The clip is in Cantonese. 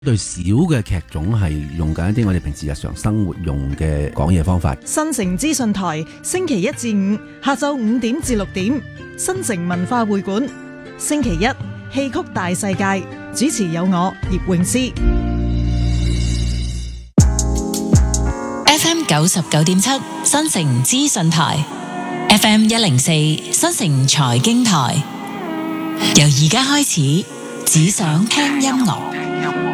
對小嘅劇種係用緊一啲我哋平時日常生活用嘅講嘢方法。 新城資訊台星期一至五下晝5點至6點，新城文化會館星期一戲曲大世界，主持有我葉詠詩。 FM 99.7新城資訊台，FM 104新城財經台。由而家開始，只想聽音樂。